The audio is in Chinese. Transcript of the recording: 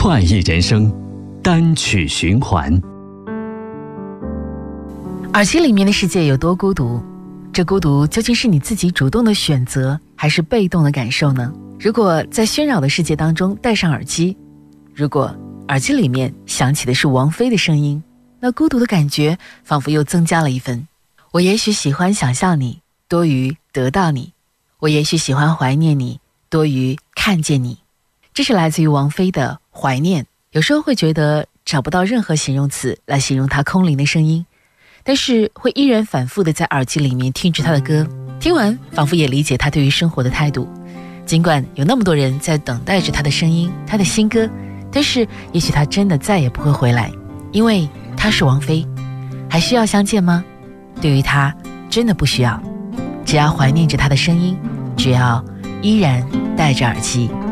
快意人生单曲循环。 耳机里面的世界有多孤独？这孤独究竟是你自己主动的选择，还是被动的感受呢？如果在喧扰的世界当中戴上耳机，如果耳机里面响起的是王菲的声音，那孤独的感觉仿佛又增加了一分。我也许喜欢想象你多于得到你，我也许喜欢怀念你多于看见你。这是来自于王菲的怀念。有时候会觉得找不到任何形容词来形容她空灵的声音，但是会依然反复的在耳机里面听着她的歌，听完仿佛也理解她对于生活的态度。尽管有那么多人在等待着她的声音，她的新歌，但是也许她真的再也不会回来，因为她是王菲。还需要相见吗？对于她真的不需要，只要怀念着她的声音，只要依然戴着耳机。